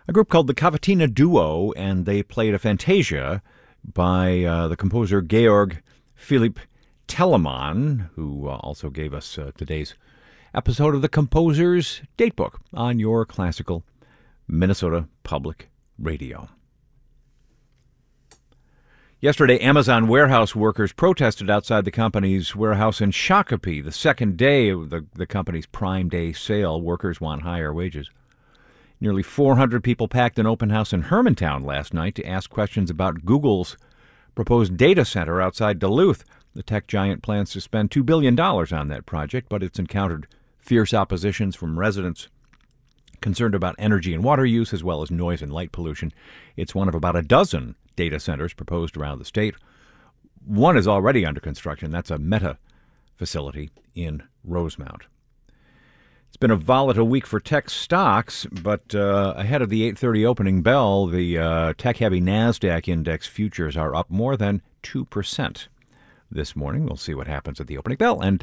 a group called the Cavatina Duo, and they played a Fantasia by the composer Georg Philipp Telemann, who also gave us today's episode of the Composer's Datebook on your classical Minnesota Public Radio. Yesterday, Amazon warehouse workers protested outside the company's warehouse in Shakopee, the second day of the company's Prime Day sale. Workers want higher wages. Nearly 400 people packed an open house in Hermantown last night to ask questions about Google's proposed data center outside Duluth. The tech giant plans to spend $2 billion on that project, but it's encountered fierce oppositions from residents concerned about energy and water use, as well as noise and light pollution. It's one of about a dozen data centers proposed around the state. One is already under construction. That's a Meta facility in Rosemount. It's been a volatile week for tech stocks, but ahead of the 8:30 opening bell, the tech-heavy NASDAQ index futures are up more than 2% this morning. We'll see what happens at the opening bell. And